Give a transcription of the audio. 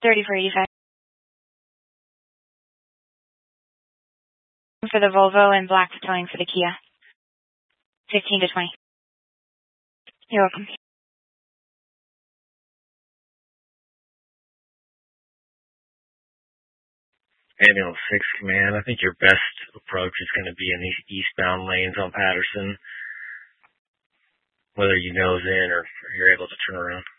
3485. For the Volvo and black towing for the Kia. 15 to 20. You're welcome. Ambulance 6 Command, I think your best approach is going to be in these eastbound lanes on Patterson, whether you nose in or you're able to turn around.